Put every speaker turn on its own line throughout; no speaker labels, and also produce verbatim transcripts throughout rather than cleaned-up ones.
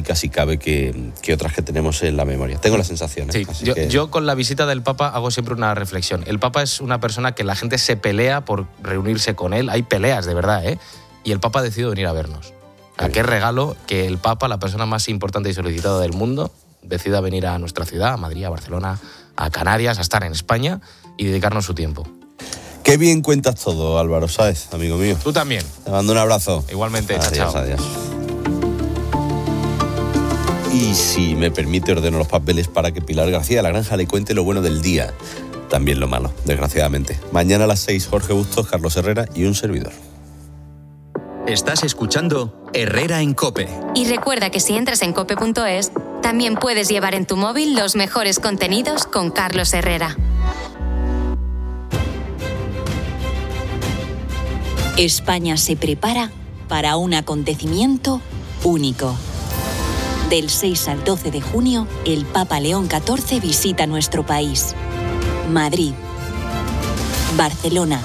política, si cabe, que, que otras que tenemos en la memoria. Tengo la sensación. ¿eh?
Sí, yo,
que...
yo con la visita del Papa hago siempre una reflexión. El Papa es una persona que la gente se pelea por reunirse con él. Hay peleas, de verdad, ¿eh? Y el Papa ha decidido venir a vernos. ¿A qué regalo que el Papa, la persona más importante y solicitada del mundo, decida venir a nuestra ciudad, a Madrid, a Barcelona, a Canarias, a estar en España y dedicarnos su tiempo?
Qué bien cuentas todo, Álvaro Sáez, amigo mío.
Tú también.
Te mando un abrazo.
Igualmente,
adiós,
chao, chao.
Adiós. Y si me permite, ordeno los papeles para que Pilar García de la Granja le cuente lo bueno del día. También lo malo, desgraciadamente. Mañana a las seis, Jorge Bustos, Carlos Herrera y un servidor.
Estás escuchando Herrera en COPE.
Y recuerda que si entras en cope punto es, también puedes llevar en tu móvil los mejores contenidos con Carlos Herrera.
España se prepara para un acontecimiento único. Del seis al doce de junio, el Papa León catorce visita nuestro país. Madrid, Barcelona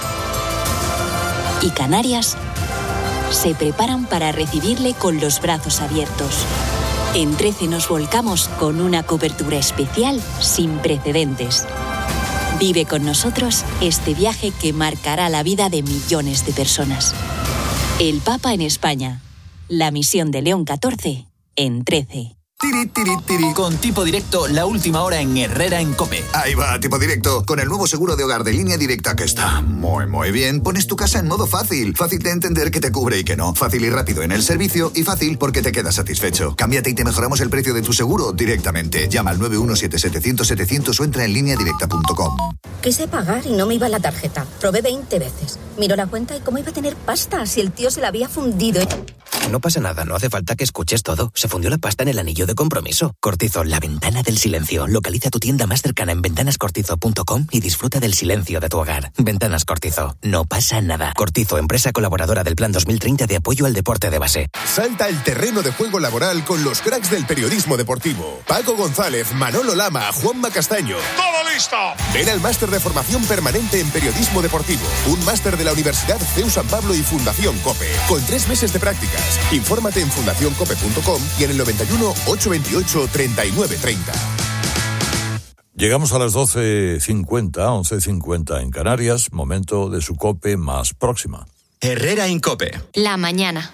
y Canarias se preparan para recibirle con los brazos abiertos. En trece nos volcamos con una cobertura especial sin precedentes. Vive con nosotros este viaje que marcará la vida de millones de personas. El Papa en España. La misión de León catorce en trece.
Tiri, tiri, tiri. Con Tipo Directo, la última hora en Herrera en COPE.
Ahí va, Tipo Directo. Con el nuevo seguro de hogar de Línea Directa, que está muy, muy bien, pones tu casa en modo fácil. Fácil de entender que te cubre y que no. Fácil y rápido en el servicio y fácil porque te quedas satisfecho. Cámbiate y te mejoramos el precio de tu seguro directamente. Llama al nueve uno siete setecientos setecientos o entra en línea directa punto com.
Quise pagar y no me iba la tarjeta. Probé veinte veces. Miró la cuenta y cómo iba a tener pasta si el tío se la había fundido.
No pasa nada, no hace falta que escuches todo. Se fundió la pasta en el anillo de compromiso. Cortizo, la ventana del silencio. Localiza tu tienda más cercana en ventanas cortizo punto com y disfruta del silencio de tu hogar. Ventanas Cortizo. No pasa nada. Cortizo, empresa colaboradora del Plan dos mil treinta de apoyo al deporte de base.
Salta el terreno de juego laboral con los cracks del periodismo deportivo. Paco González, Manolo Lama, Juanma Castaño.
¡Todo listo!
Ven al máster de formación permanente en periodismo deportivo. Un máster de la Universidad C E U San Pablo y Fundación COPE. Con tres meses de prácticas. Infórmate en fundación cope punto com y en el noventa y uno, ochocientos veintiocho, treinta y nueve treinta.
Llegamos a las doce cincuenta, once cincuenta en Canarias, momento de su COPE más próxima.
Herrera en COPE.
La mañana.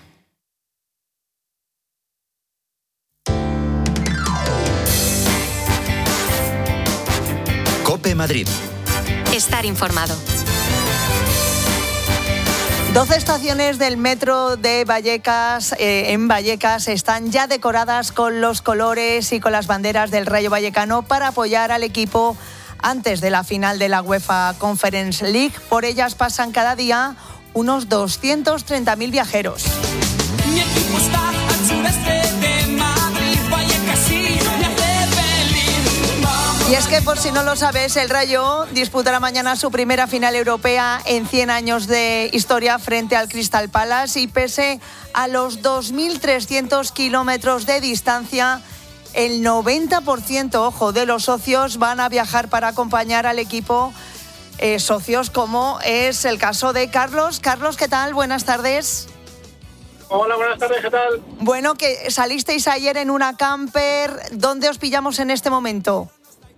COPE Madrid.
Estar informado.
doce estaciones del metro de Vallecas, eh, en Vallecas, están ya decoradas con los colores y con las banderas del Rayo Vallecano para apoyar al equipo antes de la final de la UEFA Conference League. Por ellas pasan cada día unos doscientos treinta mil viajeros.
Mi equipo está al sureste de Madrid, Vallecas y me hace feliz. Vamos.
Y es que, por si no lo sabes, el Rayo disputará mañana su primera final europea en cien años de historia frente al Crystal Palace, y pese a los dos mil trescientos kilómetros de distancia, el noventa por ciento, ojo, de los socios van a viajar para acompañar al equipo. Eh, socios como es el caso de Carlos. Carlos, ¿qué tal? Buenas tardes.
Hola, buenas tardes, ¿qué tal?
Bueno, que salisteis ayer en una camper. ¿Dónde os pillamos en este momento?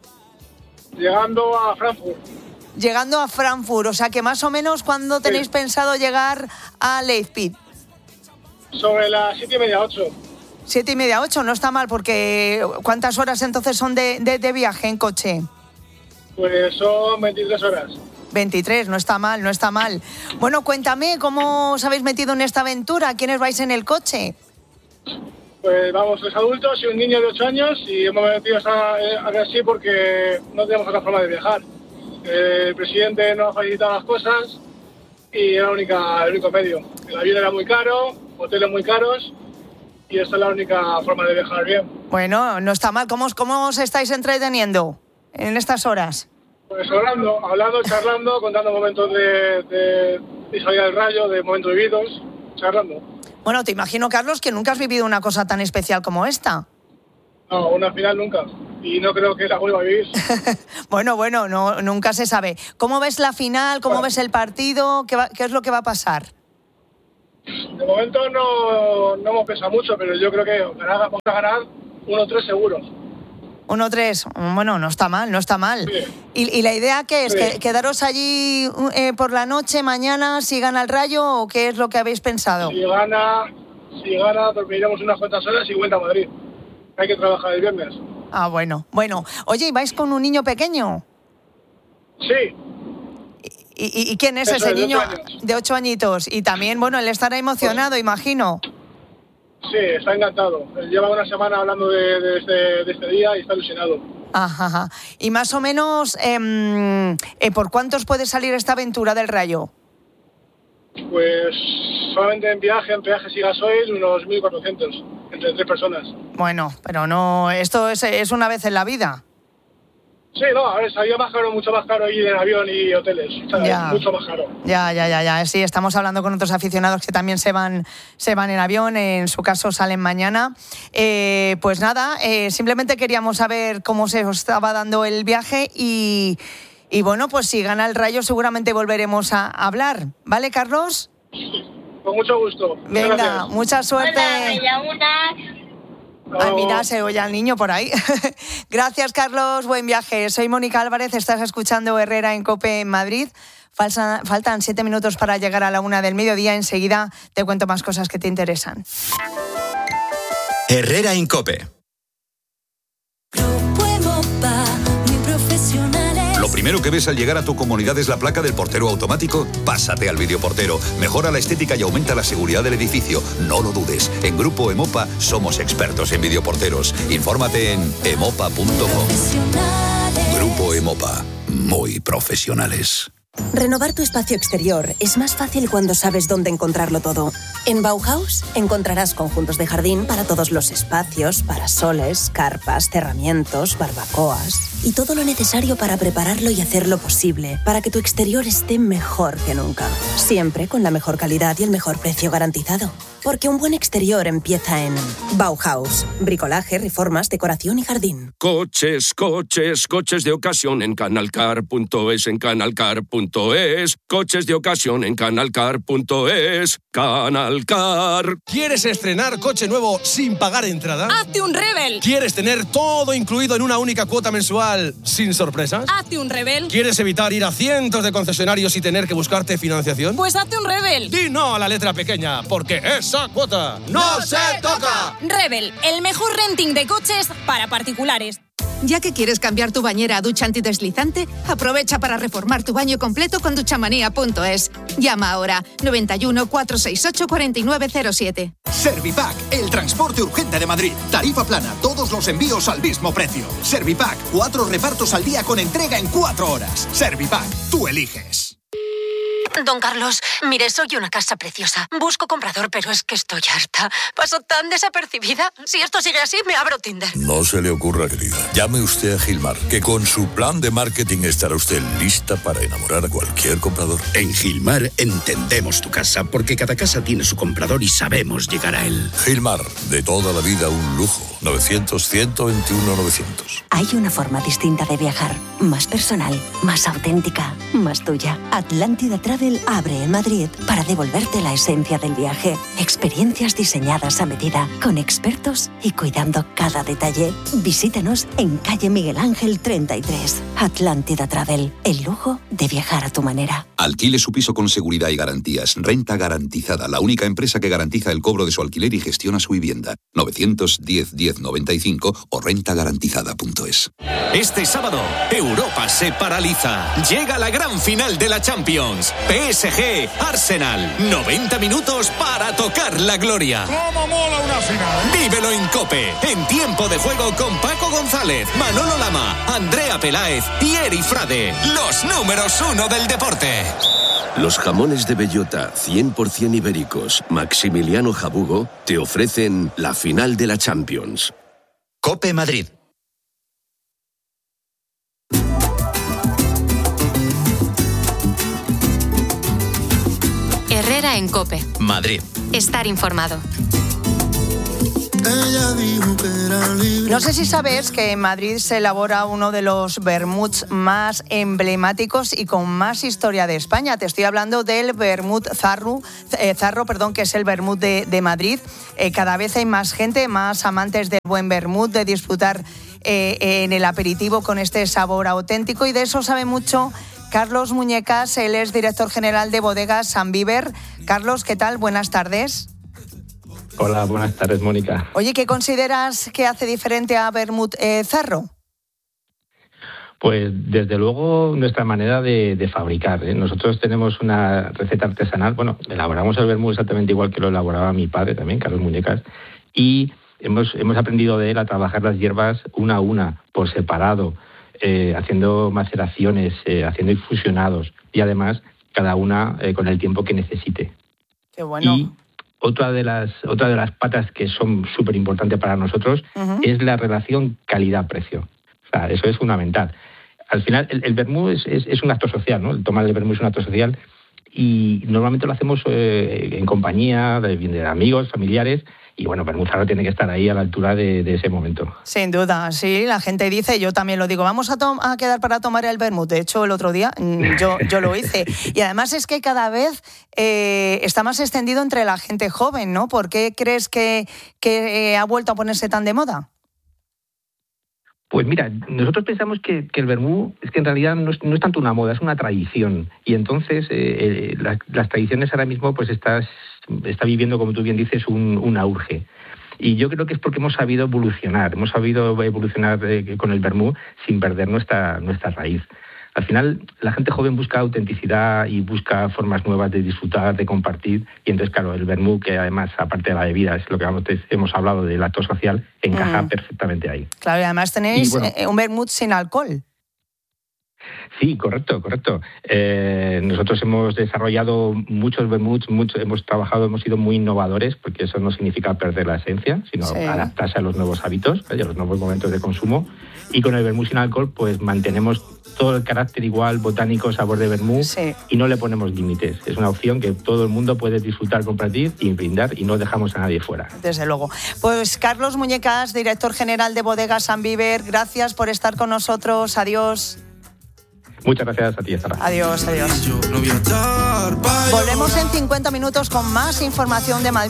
Llegando a Frankfurt.
Llegando a Frankfurt, o sea que más o menos, ¿cuándo tenéis sí. pensado llegar a Leipzig?
Sobre las siete y media, ocho.
Siete y media, ocho, no está mal, porque ¿cuántas horas entonces son de, de, de viaje en coche?
Pues son veintitrés horas.
veintitrés, no está mal, no está mal. Bueno, cuéntame, ¿cómo os habéis metido en esta aventura? ¿Quiénes vais en el coche?
Pues vamos, tres adultos y un niño de ocho años, y hemos metido así porque no tenemos otra forma de viajar. El presidente nos ha facilitado las cosas y era la única, el único medio. El avión era muy caro, hoteles muy caros, y esta es la única forma de viajar bien.
Bueno, no está mal. ¿Cómo, cómo os estáis entreteniendo en estas horas?
Pues hablando, hablando, charlando, contando momentos de, de, de salida del Rayo, de momentos vividos, charlando.
Bueno, te imagino, Carlos, que nunca has vivido una cosa tan especial como esta.
No, una final nunca. Y no creo que la vuelva a vivir.
bueno, bueno, no, nunca se sabe. ¿Cómo ves la final? ¿Cómo bueno. ves el partido? ¿Qué, va, ¿Qué es lo que va a pasar?
de momento no, no hemos pensado mucho, pero yo creo que ganar, vamos a ganar uno tres seguro.
uno tres, bueno, no está mal, no está mal.
Sí.
¿Y, ¿Y la idea qué es?
Sí.
¿Que, ¿Quedaros allí eh, por la noche, mañana, si gana el Rayo, o qué es lo que habéis pensado?
Si gana, si gana, dormiremos unas cuantas horas y vuelta a Madrid. Hay que trabajar el viernes.
Ah, bueno, bueno. Oye, ¿y vais con un niño pequeño?
Sí.
¿Y, y, y quién es
Eso
ese
es, de
niño
ocho años.
de ocho añitos? Y también, bueno, él estará emocionado, imagino.
Sí, está encantado. Lleva una semana hablando de, de, este, de este día y está ilusionado.
Ajá, ajá. Y más o menos, eh, eh, ¿por cuántos puede salir esta aventura del Rayo?
Pues solamente en viaje, en peajes y gasoil, unos mil cuatrocientos, entre tres personas.
Bueno, pero no, esto es, es una vez en la vida.
Sí, no, a ver, salía más caro, mucho más caro ir en avión y hoteles. ¿Sabes?
Ya.
Mucho más caro.
Ya, ya, ya, ya. Sí, estamos hablando con otros aficionados que también se van, se van en avión, en su caso salen mañana. Eh, pues nada, eh, simplemente queríamos saber cómo se os estaba dando el viaje y, y bueno, pues si gana el Rayo seguramente volveremos a hablar. ¿Vale, Carlos?
Con mucho gusto. Muchas
Venga,
gracias.
mucha suerte. Ay, mira, se oye al niño por ahí. Gracias, Carlos. Buen viaje. Soy Mónica Álvarez. Estás escuchando Herrera en COPE en Madrid. Falsa, faltan siete minutos para llegar a la una del mediodía. Enseguida te cuento más cosas que te interesan.
Herrera en COPE.
Lo primero que ves al llegar a tu comunidad es la placa del portero automático. Pásate al videoportero. Mejora la estética y aumenta la seguridad del edificio. No lo dudes. En Grupo Emopa somos expertos en videoporteros. Infórmate en emopa punto com. Grupo Emopa. Muy profesionales.
Renovar tu espacio exterior es más fácil cuando sabes dónde encontrarlo todo. En Bauhaus encontrarás conjuntos de jardín para todos los espacios, parasoles, carpas, cerramientos, barbacoas y todo lo necesario para prepararlo y hacerlo posible, para que tu exterior esté mejor que nunca. Siempre con la mejor calidad y el mejor precio garantizado. Porque un buen exterior empieza en Bauhaus. Bricolaje, reformas, decoración y jardín.
Coches, coches, coches de ocasión en canalcar punto es, en canalcar punto es. Coches de ocasión en canalcar punto es. Canalcar.
¿Quieres estrenar coche nuevo sin pagar entrada?
¡Hazte un Rebel!
¿Quieres tener todo incluido en una única cuota mensual sin sorpresas?
¡Hazte un Rebel!
¿Quieres evitar ir a cientos de concesionarios y tener que buscarte financiación?
Pues hazte un Rebel.
Di no a la letra pequeña, porque esa cuota no se toca.
Rebel, el mejor renting de coches para particulares.
Ya que quieres cambiar tu bañera a ducha antideslizante, aprovecha para reformar tu baño completo con duchamanía punto es. Llama ahora noventa y uno, cuatrocientos sesenta y ocho, cuarenta y nueve cero siete.
Servipack, el transporte urgente de Madrid. Tarifa plana, todos los envíos al mismo precio. Servipack, cuatro repartos al día con entrega en cuatro horas. Servipack, tú eliges.
Don Carlos, mire, soy una casa preciosa. Busco comprador, pero es que estoy harta. Paso tan desapercibida. Si esto sigue así, me abro Tinder.
No se le ocurra, querida. Llame usted a Gilmar, que con su plan de marketing estará usted lista para enamorar a cualquier comprador.
En Gilmar entendemos tu casa, porque cada casa tiene su comprador y sabemos llegar a él.
Gilmar, de toda la vida un lujo. novecientos, ciento veintiuno, novecientos.
Hay una forma distinta de viajar. Más personal, más auténtica, más tuya. Atlántida Travel abre en Madrid para devolverte la esencia del viaje. Experiencias diseñadas a medida, con expertos y cuidando cada detalle. Visítanos en calle Miguel Ángel treinta y tres. Atlántida Travel, el lujo de viajar a tu manera.
Alquile su piso con seguridad y garantías. Renta Garantizada, la única empresa que garantiza el cobro de su alquiler y gestiona su vivienda. novecientos diez, diez noventa y cinco o renta garantizada punto es.
Este sábado, Europa se paraliza. Llega la gran final de la Champions. P S G Arsenal. noventa minutos para tocar la gloria.
¡Cómo mola una final!
Vívelo en COPE. En tiempo de juego con Paco González, Manolo Lama, Andrea Peláez y Eri Frade. Los números uno del deporte.
Los jamones de bellota cien por ciento ibéricos Maximiliano Jabugo te ofrecen la final de la Champions.
COPE Madrid.
Herrera en COPE.
Madrid.
Estar informado.
Ella dijo que era
No sé si sabes que en Madrid se elabora uno de los vermuts más emblemáticos y con más historia de España. Te estoy hablando del vermut Zarro, eh, Zarro perdón, que es el vermut de, de Madrid. Eh, cada vez hay más gente, más amantes del buen vermut, de disfrutar eh, en el aperitivo con este sabor auténtico, y de eso sabe mucho Carlos Muñecas. Él es director general de Bodegas Sambiver. Carlos, ¿qué tal? Buenas tardes.
Hola, buenas tardes, Mónica.
Oye, ¿qué consideras que hace diferente a vermut eh, Zarro?
Pues desde luego nuestra manera de, de fabricar, ¿eh? Nosotros tenemos una receta artesanal, bueno, elaboramos el vermut exactamente igual que lo elaboraba mi padre también, Carlos Muñecas, y hemos, hemos aprendido de él a trabajar las hierbas una a una, por separado, eh, haciendo maceraciones, eh, haciendo infusionados, y además cada una eh, con el tiempo que necesite.
Qué bueno.
Y Otra de las otra de las patas que son súper importantes para nosotros uh-huh. es la relación calidad-precio. O sea, eso es fundamental. Al final, el, el vermut es, es, es un acto social, ¿no? El tomar el vermut es un acto social, y normalmente lo hacemos eh, en compañía de, de amigos, familiares, y bueno, vermut Zarro tiene que estar ahí a la altura de, de ese momento.
Sin duda, sí, la gente dice, yo también lo digo, vamos a, to- a quedar para tomar el vermut. De hecho, el otro día yo, yo lo hice. Y además es que cada vez eh, está más extendido entre la gente joven, ¿no? ¿Por qué crees que, que eh, ha vuelto a ponerse tan de moda?
Pues mira, nosotros pensamos que, que el vermut es que en realidad no es, no es tanto una moda, es una tradición. Y entonces eh, eh, las, las tradiciones ahora mismo pues estás, está viviendo, como tú bien dices, un, un auge. Y yo creo que es porque hemos sabido evolucionar, hemos sabido evolucionar eh, con el vermut sin perder nuestra, nuestra raíz. Al final, la gente joven busca autenticidad y busca formas nuevas de disfrutar, de compartir. Y entonces, claro, el vermut, que además, aparte de la bebida, es lo que hemos hablado del acto social, encaja mm. perfectamente ahí.
Claro, y además tenéis y, bueno, un vermut sin alcohol.
Sí, correcto, correcto. Eh, nosotros hemos desarrollado muchos vermuts, mucho, hemos trabajado, hemos sido muy innovadores, porque eso no significa perder la esencia, sino sí. adaptarse a los nuevos hábitos, a los nuevos momentos de consumo. Y con el vermut sin alcohol, pues mantenemos todo el carácter igual, botánico, sabor de vermut, sí. y no le ponemos límites. Es una opción que todo el mundo puede disfrutar, compartir y brindar, y no dejamos a nadie fuera.
Desde luego. Pues Carlos Muñecas, director general de Bodegas Sambiver, gracias por estar con nosotros. Adiós.
Muchas gracias a ti, Sara.
Adiós, adiós. Volvemos en cincuenta minutos con más información de Madrid.